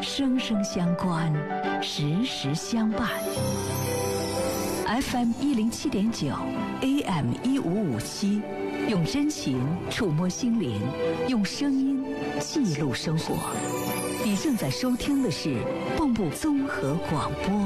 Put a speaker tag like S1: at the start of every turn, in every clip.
S1: 生生相关，时时相伴。FM 107.9 AM 1557，用真情触摸心灵，用声音记录生活。你正在收听的是蚌埠综合广播。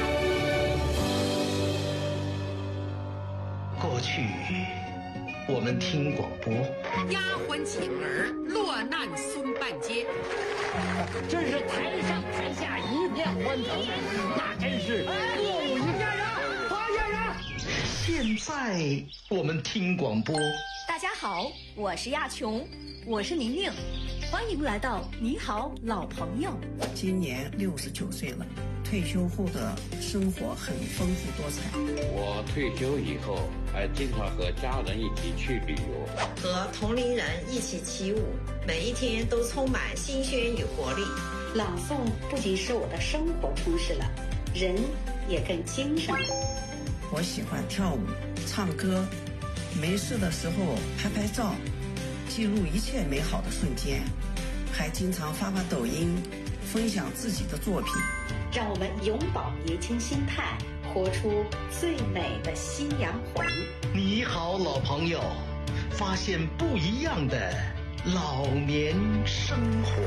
S2: 过去我们听广播，
S3: 丫鬟请儿落难孙半截，
S4: 真是台上台下一片欢腾，那真是歌舞一片呀，花艳呀。
S2: 现在我们听广播。
S5: 大家好，我是亚琼，我是宁宁，欢迎来到你好老朋友。
S6: 今年69岁了，退休后的生活很丰富多彩。
S7: 我退休以后还经常和家人一起去旅游，
S8: 和同龄人一起起舞，每一天都充满新鲜与活力。
S9: 朗诵不仅使我的生活充实了，人也更精神了。
S6: 我喜欢跳舞、唱歌，没事的时候拍拍照，记录一切美好的瞬间，还经常发抖音，分享自己的作品。
S9: 让我们永葆年轻心态，活出最美的夕阳红。
S2: 你好老朋友，发现不一样的老年生活。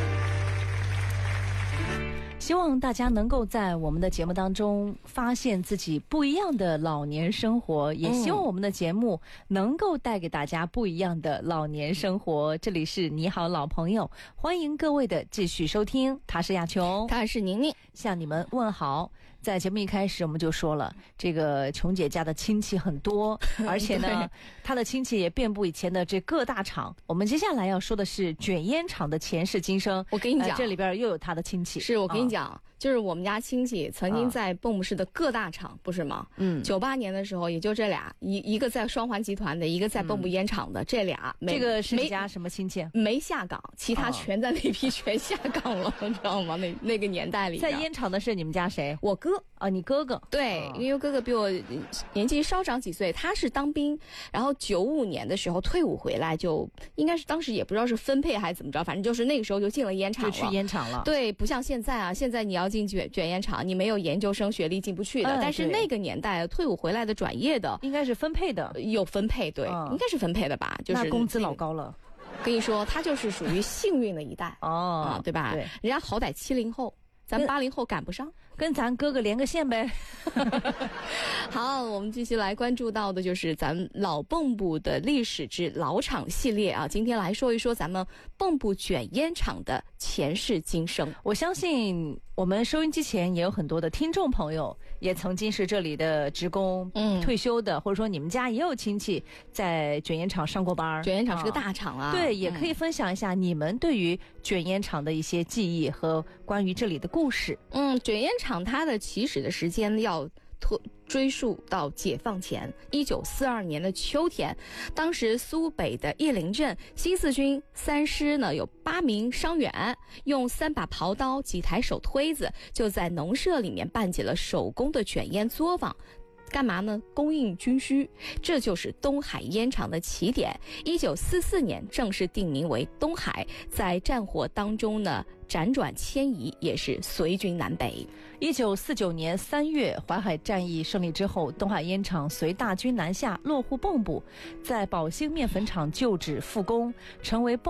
S10: 希望大家能够在我们的节目当中发现自己不一样的老年生活，也希望我们的节目能够带给大家不一样的老年生活。这里是你好老朋友，欢迎各位的继续收听。他是亚琼，
S5: 他是宁宁，
S10: 向你们问好。在节目一开始我们就说了，这个琼姐家的亲戚很多，而且呢她的亲戚也遍布以前的这各大厂。我们接下来要说的是卷烟厂的前世今生。
S5: 我跟你讲，
S10: 这里边又有她的亲戚。
S5: 是我跟你讲，就是我们家亲戚曾经在蚌埠市的各大厂，不是吗？98年的时候也就这俩，一个在双环集团的，一个在蚌埠烟厂的，这俩
S10: 这个是你家什么亲戚？
S5: 没下岗，其他全在那批全下岗了，你知道吗？那个年代里
S10: 在烟厂的是你们家谁？
S5: 我哥
S10: 啊，你哥哥。
S5: 对，因为哥哥比我年纪稍长几岁，他是当兵，然后95年的时候退伍回来，就应该是当时也不知道是分配还是怎么着，反正就是那个时候就进了烟厂了，
S10: 就去烟厂了。
S5: 对，不像现在啊，现在你要进卷烟厂，你没有研究生学历进不去的。但是那个年代退伍回来的转业的，
S10: 应该是分配的，
S5: 有分配，对，应该是分配的吧？就是
S10: 那工资老高了。
S5: 跟你说，他就是属于幸运的一代
S10: 哦，
S5: 对吧？对，人家好歹70后。咱80后赶不上，
S10: 跟咱哥哥连个线呗。
S5: 好，我们继续来关注到的就是咱们老蚌埠的历史之老厂系列啊。今天来说一说咱们蚌埠卷烟厂的前世今生。
S10: 我相信我们收音机前也有很多的听众朋友，也曾经是这里的职工，退休的，或者说你们家也有亲戚在卷烟厂上过班。
S5: 卷烟厂是个大厂啊，
S10: 对，也可以分享一下你们对于卷烟厂的一些记忆和关于这里的故事。
S5: 卷烟厂它的起始的时间要追溯到解放前1942年的秋天，当时苏北的叶林镇新四军3师呢有8名伤员，用3把刨刀、几台手推子，就在农舍里面办起了手工的卷烟作坊。干嘛呢？供应军需，这就是东海烟厂的起点。1944年正式定名为东海，在战火当中呢辗转迁移，也是随军南北。
S10: 1949年3月，淮海战役胜利之后，东海烟厂随大军南下，落户蚌埠，在宝兴面粉厂就职复工，成为